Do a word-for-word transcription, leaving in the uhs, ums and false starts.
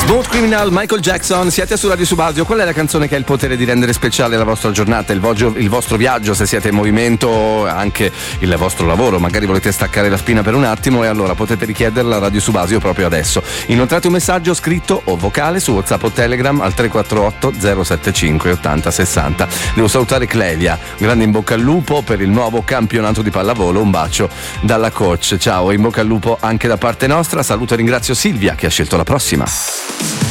Smooth Criminal, Michael Jackson, siete su Radio Subasio. Qual è la canzone che ha il potere di rendere speciale la vostra giornata, il, voglio, il vostro viaggio, se siete in movimento, anche il vostro lavoro, magari volete staccare la spina per un attimo, e allora potete richiederla a Radio Subasio proprio adesso. Inoltrate un messaggio scritto o vocale su WhatsApp o Telegram al tre quattro otto zero sette cinque ottanta sessanta. Devo salutare Clelia, grande in bocca al lupo per il nuovo campionato di pallavolo, un bacio dalla coach. Ciao, in bocca al lupo anche da parte nostra. Saluto e ringrazio Silvia che ha scelto la prossima.